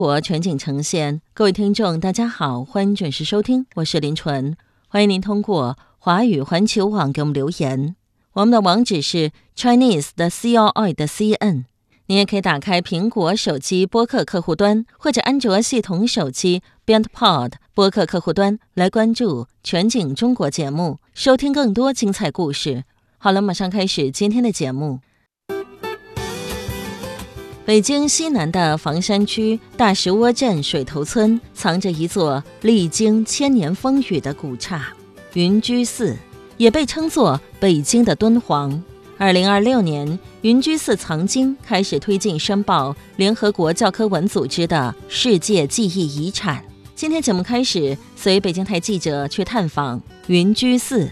国全景呈现，各位听众大家好，欢迎准时收听，我是林纯，欢迎您通过华语环球网给我们留言，我们的网址是 chinese.com.cn， 您也可以打开苹果手机播客客户端或者安卓系统手机 BeyondPod 播客客户端来关注全景中国节目，收听更多精彩故事。好了，马上开始今天的节目。北京西南的房山区大石窝镇水头村藏着一座历经千年风雨的古刹云居寺，也被称作北京的敦煌。2026年，云居寺藏经开始推进申报联合国教科文组织的世界记忆遗产。今天节目开始，随北京台记者去探访云居寺。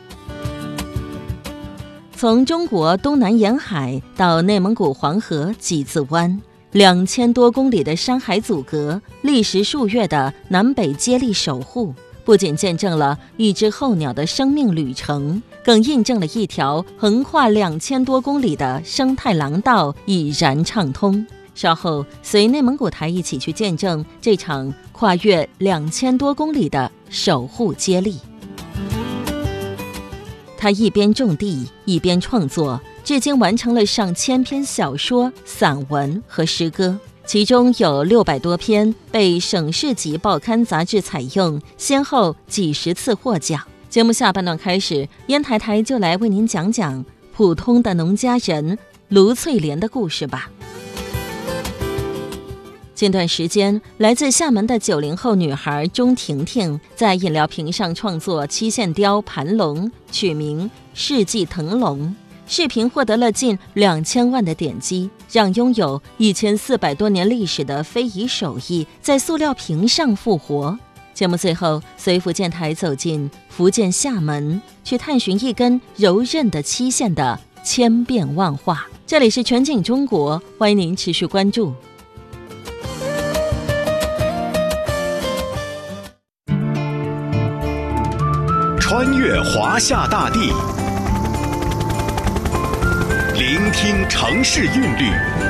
从中国东南沿海到内蒙古黄河几字湾，2000多公里的山海阻隔，历时数月的南北接力守护，不仅见证了一只候鸟的生命旅程，更印证了一条横跨2000多公里的生态廊道已然畅通。稍后随内蒙古台一起去见证这场跨越2000多公里的守护接力。他一边种地一边创作，至今完成了上千篇小说、散文和诗歌，其中有600多篇被省市级报刊杂志采用，先后几十次获奖。节目下半段开始，烟台台就来为您讲讲普通的农家人卢翠莲的故事吧。近段时间，来自厦门的90后女孩钟婷婷在饮料瓶上创作漆线雕盘龙，取名世纪腾龙。视频获得了近2000万的点击，让拥有1400多年历史的非遗手艺在塑料瓶上复活。节目最后，随福建台走进福建厦门，去探寻一根柔韧的漆线的千变万化。这里是全景中国，欢迎您持续关注。 穿越华夏大地，聆听城市韵律，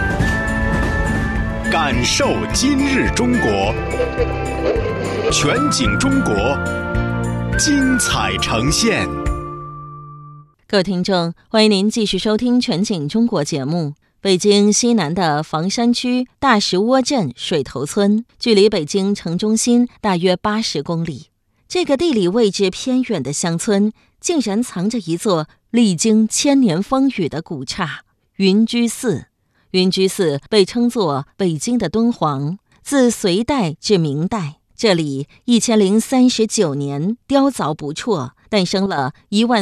感受今日中国。全景中国，精彩呈现。 各位听众，欢迎您继续收听全景中国节目。北京西南的房山区大石窝镇水头村，距离北京城中心大约80公里。这个地理位置偏远的乡村，竟然藏着一座历经千年风雨的古刹云居寺。云居寺被称作北京的敦煌，自隋代至明代，这里1039年雕凿不辍，诞生了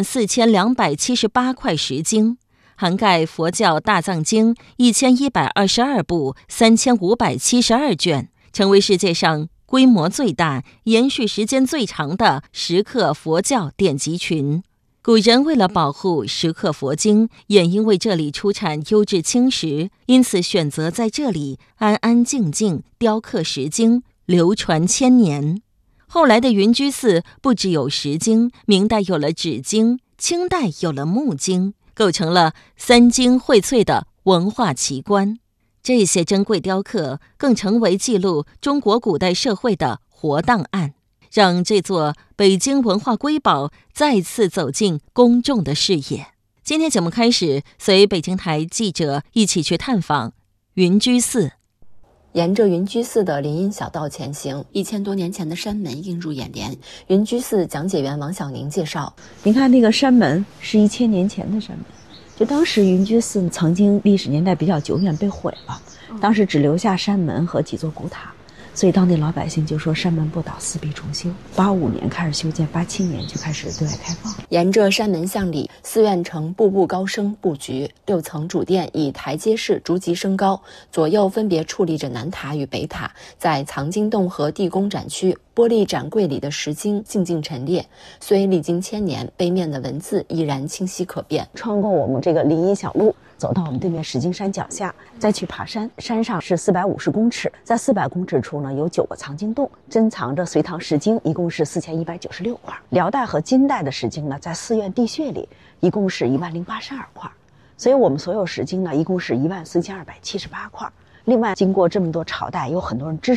14278块石经，涵盖佛教大藏经1122部3572卷，成为世界上规模最大、延续时间最长的石刻佛教典籍群。古人为了保护石刻佛经，也因为这里出产优质青石，因此选择在这里安安静静雕刻石经，流传千年。后来的云居寺不只有石经，明代有了纸经，清代有了木经，构成了3经荟萃的文化奇观。这些珍贵雕刻更成为记录中国古代社会的活档案，让这座北京文化瑰宝再次走进公众的视野。今天节目开始，随北京台记者一起去探访云居寺。 沿着云居寺的林荫小道前行，1000多年前的山门映入眼帘。云居寺讲解员王小宁介绍， 您看那个山门是1000年前的山门，就当时云居寺曾经历史年代比较久远，被毁了，当时只留下山门和几座古塔，所以当地老百姓就说山门不倒，寺必重修。85年开始修建，87年就开始对外开放。 沿着山门向里，寺院呈步步高升布局，6层主殿以台阶式逐级升高，左右分别矗立着南塔与北塔。在藏经洞和地宫展区，玻璃展柜里的石经静静陈列，虽历经千年，背面的文字依然清晰可辨。 穿过我们这个林荫小路，走到我们对面石经山脚下，再去爬山。山上是450公尺，在400公尺处呢有9个藏经洞，珍藏着隋唐石经，一共是4196块。辽代和金代的石经呢，在寺院地穴里一共是10082块。所以我们所有石经呢，一共是14278块。另外，经过这么多朝代，有很多人支